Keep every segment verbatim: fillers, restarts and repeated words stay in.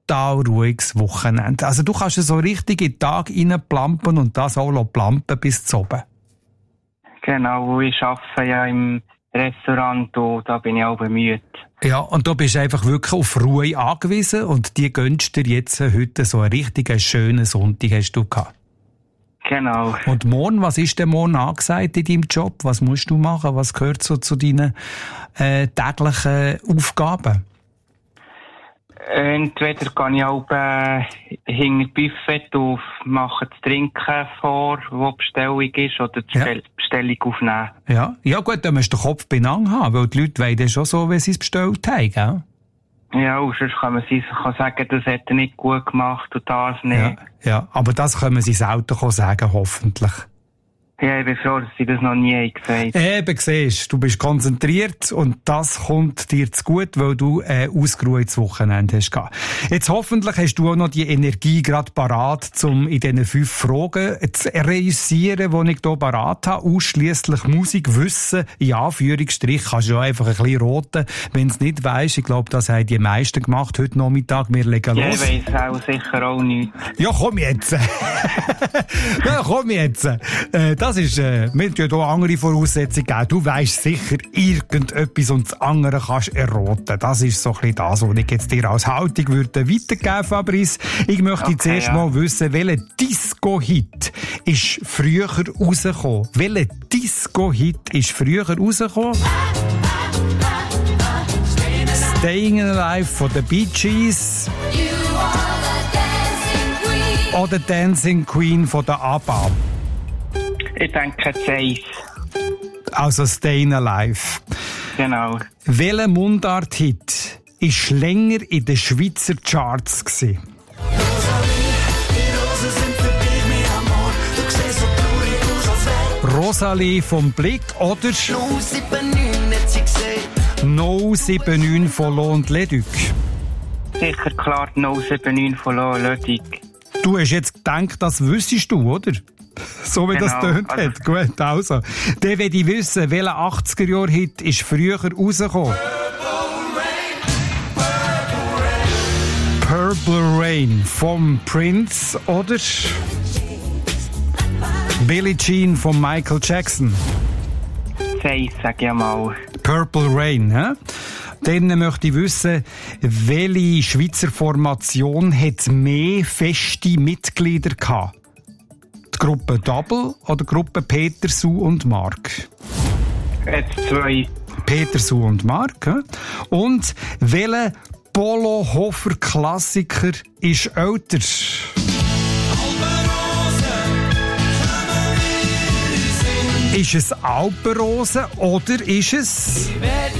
total ruhiges Wochenende. Also du kannst so richtig in den Tag reinplampen und das auch plampen bis zu oben. Genau, ich arbeite ja im Restaurant und da bin ich auch bemüht. Ja, und du bist einfach wirklich auf Ruhe angewiesen und die gönnst dir jetzt heute so einen richtigen, schönen Sonntag hast du gehabt. Genau. Und morgen, was ist denn morgen angesagt in deinem Job? Was musst du machen? Was gehört so zu deinen äh, täglichen Aufgaben? Entweder gehe ich auch äh, hinter Buffet und mache das Trinken vor, wo die Bestellung ist, oder die Ja. Bestellung aufnehmen. Ja, ja gut, dann musst du den Kopf benannt haben, weil die Leute wollen schon so, wie sie es bestellt haben, gell? Ja, und sonst kann man sie kann sagen, das hat er nicht gut gemacht und das nicht. Ja, ja, aber das können sie selten sagen, hoffentlich. Ja, ich bin froh, dass sie das noch nie gesagt haben. Eben, siehst, du bist konzentriert und das kommt dir zu gut, weil du ein ausgeruhtes Wochenende hast gehabt. Jetzt hoffentlich hast du auch noch die Energie gerade parat, um in diesen fünf Fragen zu realisieren, die ich hier parat habe. Ausschliesslich Musik, Wissen, in Anführungsstrich, kannst du ja einfach ein bisschen roten, wenn du es nicht weisst. Ich glaube, das haben die meisten gemacht heute Nachmittag. Wir legen Ja, los. ich weiss auch sicher auch nichts. Ja, komm jetzt. ja, komm jetzt. Äh, das ist, äh, wir haben ja hier andere Voraussetzungen gegeben. Du weisst sicher irgendetwas und das andere kannst erraten. Das ist so ein bisschen das, was ich jetzt dir als Haltung würde weitergeben, Fabrice. Ich möchte Okay, zuerst ja. mal wissen, welcher Disco-Hit ist früher rausgekommen? Welcher Disco-Hit ist früher rausgekommen? Staying Alive von den Bee Gees oder Dancing Queen von der ABBA? Ich denke, Seis. Also Staying Alive. Genau. Welcher Mundart-Hit ist länger in den Schweizer Charts gewesen? Rosalie vom Blick oder No sieben neun von Lohn Leduc? Sicher klar die null sieben neun von Loa Lödig. Du hast jetzt gedacht, das wüsstest du, oder? So wie Genau, das tönt also- hat. Gut, also. Dann will ich wissen, welcher achtziger-Jahr-Hit ist früher rausgekommen? Purple Rain vom Prince oder Billie Jean von Michael Jackson? Seis, sag ich mal. Purple Rain, hä? Dann möchte ich wissen, welche Schweizer Formation hat mehr feste Mitglieder gehabt? Die Gruppe Double oder die Gruppe Peter, Sue und Mark? Jetzt zwei. Peter, Sue und Mark. hä? Und welcher Polo-Hofer-Klassiker ist älter? Ist es Alpenrose oder ist es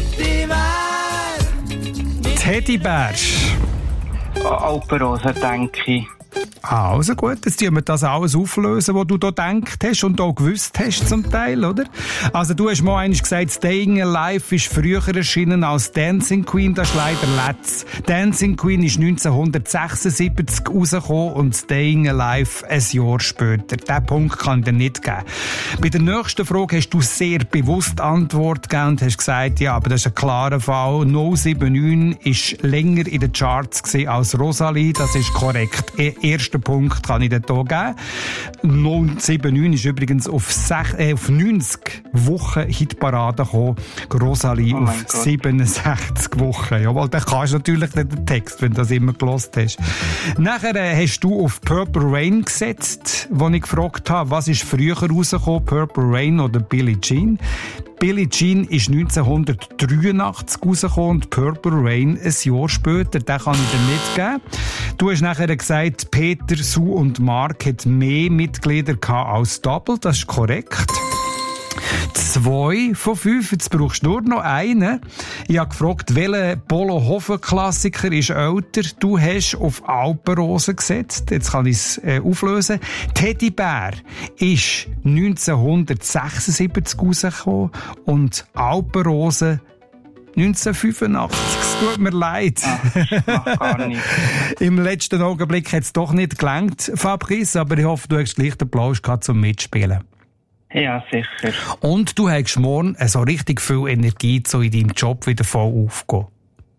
Teddybär? Alpenrose, denke ich. Also gut, jetzt tun wir das alles auflösen, was du da gedacht hast und auch gewusst hast zum Teil, oder? Also du hast mal einmal gesagt, Staying Alive ist früher erschienen als Dancing Queen, das ist leider letzt. Dancing Queen ist neunzehnhundertsechsundsiebzig rausgekommen und Staying Alive ein Jahr später. Diesen Punkt kann ich dir nicht geben. Bei der nächsten Frage hast du sehr bewusst Antwort gegeben und hast gesagt, ja, aber das ist ein klarer Fall. null sieben neun ist länger in den Charts gewesen als Rosalie, das ist korrekt. Ersten Punkt kann ich dir hier geben. null sieben neun ist übrigens auf, sech, äh, auf neunzig Wochen Hitparade gekommen. Rosalie Oh mein auf Gott. siebenundsechzig Wochen. Jawohl, dann kannst du natürlich nicht den Text, wenn du das immer gelost hast. Nachher äh, hast du auf Purple Rain gesetzt, wo ich gefragt habe, was ist früher rausgekommen, Purple Rain oder Billie Jean? Billie Jean ist neunzehnhundertdreiundachtzig rausgekommen und Purple Rain ein Jahr später. Den kann ich dir nicht geben. Du hast nachher gesagt, Peter, Sue und Mark hat mehr Mitglieder gehabt als Double. Das ist korrekt. Zwei von fünf, jetzt brauchst du nur noch einen. Ich habe gefragt, welcher Polo-Hofen-Klassiker ist älter? Du hast auf Alpenrose gesetzt. Jetzt kann ich es äh, auflösen. Teddybär ist neunzehnhundertsechsundsiebzig rausgekommen und Alpenrose neunzehnhundertfünfundachtzig. Es tut mir leid. Ach, das macht gar nichts. Im letzten Augenblick hat es doch nicht gelangt, Fabrice, aber ich hoffe, du hast gleich den Applaus gehabt zum Mitspielen. Ja, sicher. Und du hast morgen so richtig viel Energie, so in deinem Job wieder voll aufgehen.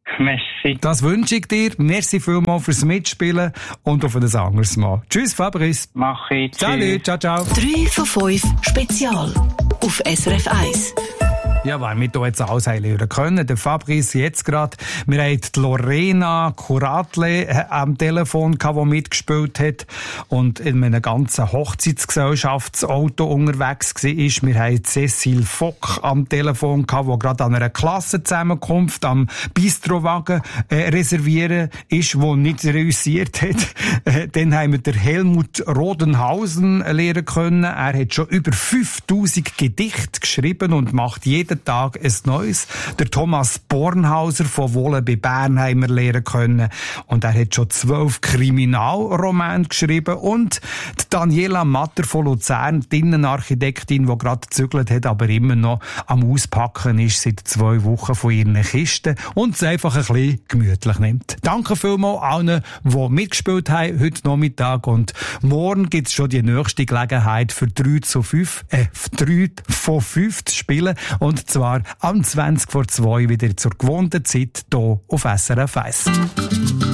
Merci. Das wünsche ich dir. Merci vielmals fürs Mitspielen und auf ein anderes Mal. Tschüss, Fabrice. Mach ich. Salut, ciao, ciao. drei von fünf Spezial auf S R F eins. Ja, weil wir hier jetzt alles hören können. Der Fabrice jetzt gerade. Wir haben die Lorena Curatle am Telefon gehabt, die mitgespielt hat und in einem ganzen Hochzeitsgesellschaftsauto unterwegs war. Wir haben Cecil Fock am Telefon gehabt, die gerade an einer Klassenzusammenkunft am Bistrowagen äh, reservieren ist, die nicht reüssiert hat. Äh, dann haben wir den Helmut Rodenhausen lernen können. Er hat schon über fünftausend Gedichte geschrieben und macht jeden Tag ein neues. Der Thomas Bornhauser von Wohlen bei Bern haben wir lernen können. Und er hat schon zwölf Kriminalromane geschrieben. Und die Daniela Matter von Luzern, die Innenarchitektin, die gerade gezügelt hat, aber immer noch am Auspacken ist seit zwei Wochen von ihren Kisten und es einfach ein bisschen gemütlich nimmt. Danke vielmals allen, die mitgespielt haben heute Nachmittag. Und morgen gibt es schon die nächste Gelegenheit für drei zu fünf, äh, drei von fünf zu spielen. Und zwar am zwanzig vor zwei wieder zur gewohnten Zeit hier auf S R F eins.